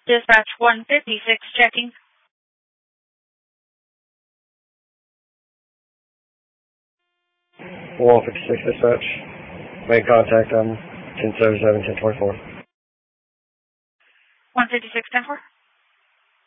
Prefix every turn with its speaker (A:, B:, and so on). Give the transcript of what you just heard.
A: Dispatch 156 checking.
B: 156 dispatch. Make contact on 1077, 1024.
A: 156, 10-4.